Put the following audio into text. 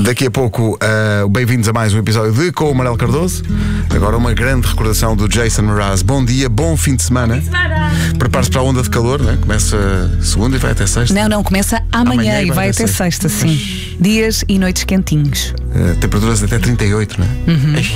Daqui a pouco, bem-vindos a mais um episódio de Com o Manel Cardoso. Agora uma grande recordação do Jason Mraz. Bom dia, bom fim de semana. Prepare-se para a onda de calor, né? Começa segunda e vai até sexta. Não, começa amanhã e vai até sexta, sim. Dias e noites quentinhos. Temperaturas até 38, não é?